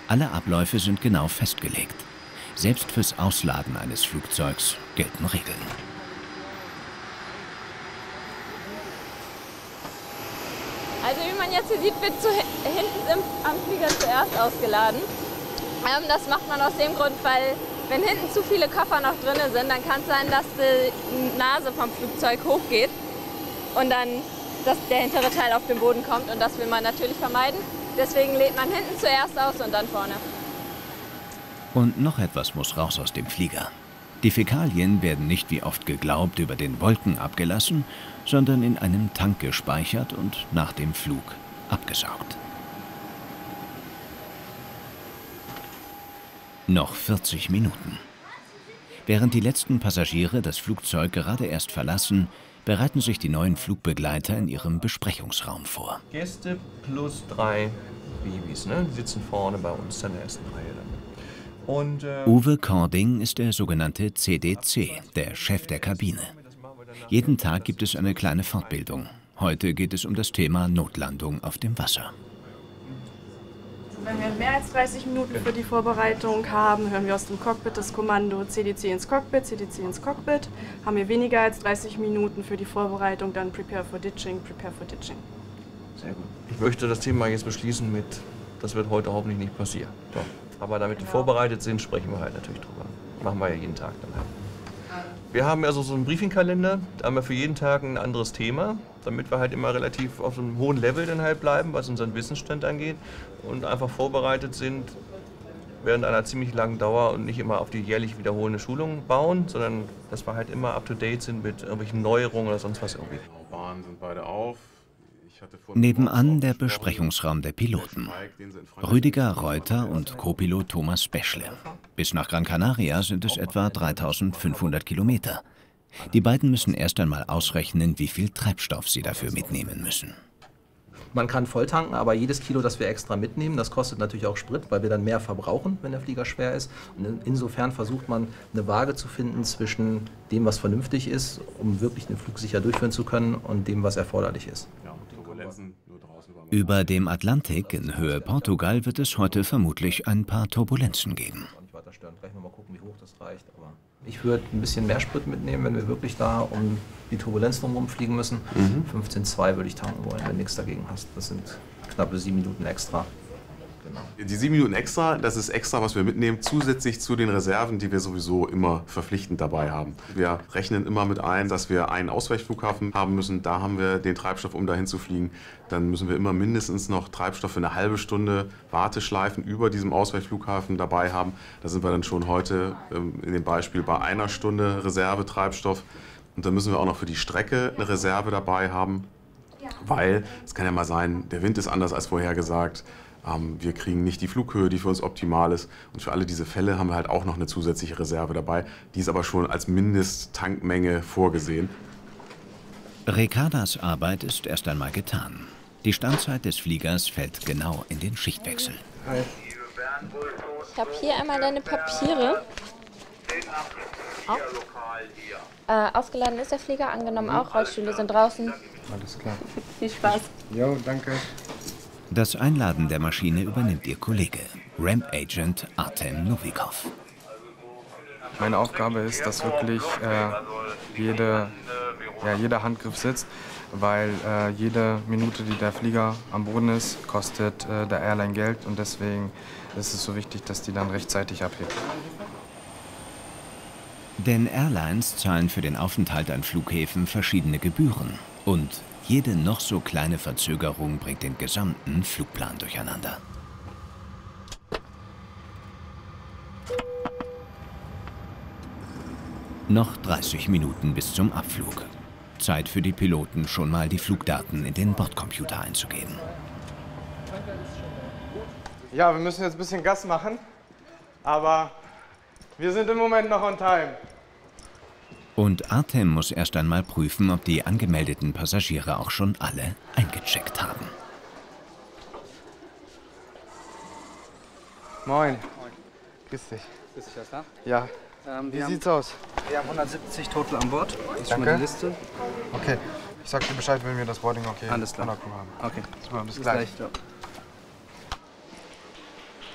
Alle Abläufe sind genau festgelegt. Selbst fürs Ausladen eines Flugzeugs gelten Regeln. Also wie man jetzt hier sieht, wird hinten am Flieger zuerst ausgeladen. Das macht man aus dem Grund, weil wenn hinten zu viele Koffer noch drin sind, dann kann es sein, dass die Nase vom Flugzeug hochgeht und dann dass der hintere Teil auf den Boden kommt, und das will man natürlich vermeiden. Deswegen lädt man hinten zuerst aus und dann vorne. Und noch etwas muss raus aus dem Flieger. Die Fäkalien werden nicht wie oft geglaubt über den Wolken abgelassen, sondern in einem Tank gespeichert und nach dem Flug abgesaugt. Noch 40 Minuten. Während die letzten Passagiere das Flugzeug gerade erst verlassen, bereiten sich die neuen Flugbegleiter in ihrem Besprechungsraum vor. Gäste plus 3 Babys, ne? Die sitzen vorne bei uns in der ersten Reihe dann. Und, Uwe Kording ist der sogenannte CDC, der Chef der Kabine. Jeden Tag gibt es eine kleine Fortbildung. Heute geht es um das Thema Notlandung auf dem Wasser. Wenn wir mehr als 30 Minuten für die Vorbereitung haben, hören wir aus dem Cockpit das Kommando CDC ins Cockpit, CDC ins Cockpit. Haben wir weniger als 30 Minuten für die Vorbereitung, dann Prepare for Ditching, Prepare for Ditching. Sehr gut. Ich möchte das Thema jetzt beschließen mit, das wird heute hoffentlich nicht passieren. So. Aber damit wir vorbereitet sind, sprechen wir halt natürlich drüber. Machen wir ja jeden Tag dann halt. Wir haben also so einen Briefingkalender, da haben wir für jeden Tag ein anderes Thema, damit wir halt immer relativ auf einem hohen Level dann halt bleiben, was unseren Wissensstand angeht, und einfach vorbereitet sind während einer ziemlich langen Dauer und nicht immer auf die jährlich wiederholende Schulung bauen, sondern dass wir halt immer up to date sind mit irgendwelchen Neuerungen oder sonst was irgendwie. Bahnen sind beide auf. Nebenan der Besprechungsraum der Piloten. Rüdiger Reuter und Co-Pilot Thomas Beschle. Bis nach Gran Canaria sind es etwa 3500 Kilometer. Die beiden müssen erst einmal ausrechnen, wie viel Treibstoff sie dafür mitnehmen müssen. Man kann volltanken, aber jedes Kilo, das wir extra mitnehmen, das kostet natürlich auch Sprit, weil wir dann mehr verbrauchen, wenn der Flieger schwer ist. Und insofern versucht man, eine Waage zu finden zwischen dem, was vernünftig ist, um wirklich einen Flug sicher durchführen zu können, und dem, was erforderlich ist. Über dem Atlantik in Höhe Portugal wird es heute vermutlich ein paar Turbulenzen geben. Mal gucken, wie hoch das reicht. Aber ich würde ein bisschen mehr Sprit mitnehmen, wenn wir wirklich da um die Turbulenzen rumfliegen müssen. 15,2 würde ich tanken wollen, wenn du nichts dagegen hast. Das sind knappe 7 Minuten extra. Genau. Die 7 Minuten extra, das ist extra, was wir mitnehmen, zusätzlich zu den Reserven, die wir sowieso immer verpflichtend dabei haben. Wir rechnen immer mit ein, dass wir einen Ausweichflughafen haben müssen. Da haben wir den Treibstoff, um dahin zu fliegen. Dann müssen wir immer mindestens noch Treibstoff für eine halbe Stunde Warteschleifen über diesem Ausweichflughafen dabei haben. Da sind wir dann schon heute in dem Beispiel bei 1 Stunde Reservetreibstoff. Und dann müssen wir auch noch für die Strecke eine Reserve dabei haben, weil es kann ja mal sein, der Wind ist anders als vorhergesagt. Wir kriegen nicht die Flughöhe, die für uns optimal ist. Und für alle diese Fälle haben wir halt auch noch eine zusätzliche Reserve dabei. Die ist aber schon als Mindesttankmenge vorgesehen. Ricardas Arbeit ist erst einmal getan. Die Standzeit des Fliegers fällt genau in den Schichtwechsel. Ich habe hier einmal deine Papiere. Ausgeladen ist der Flieger, angenommen auch. Rollstühle sind draußen. Alles klar. Viel Spaß. Jo, danke. Das Einladen der Maschine übernimmt ihr Kollege, Ramp Agent Artem Novikov. Meine Aufgabe ist, dass wirklich jeder Handgriff sitzt, weil jede Minute, die der Flieger am Boden ist, kostet der Airline Geld, und deswegen ist es so wichtig, dass die dann rechtzeitig abhebt. Denn Airlines zahlen für den Aufenthalt an Flughäfen verschiedene Gebühren, und jede noch so kleine Verzögerung bringt den gesamten Flugplan durcheinander. Noch 30 Minuten bis zum Abflug. Zeit für die Piloten, schon mal die Flugdaten in den Bordcomputer einzugeben. Ja, wir müssen jetzt ein bisschen Gas machen, aber wir sind im Moment noch on time. Und Artem muss erst einmal prüfen, ob die angemeldeten Passagiere auch schon alle eingecheckt haben. Moin. Grüß dich. Grüß dich, alles klar? Ja. Wie sieht's aus? Wir haben 170 total an Bord. Das ist schon Danke. mal die Liste. Okay. Ich sag dir Bescheid, wenn wir das Boarding okay Alles klar. haben. Okay. Super, bis Bis gleich. gleich. Ja.